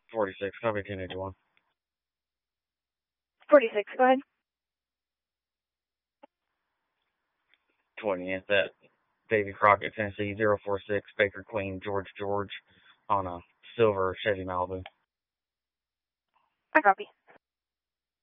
46, copy 1081. 46, go ahead. 20, it's at Davy Crockett, Tennessee, 046, Baker Queen, George, on a silver Chevy Malibu. I copy.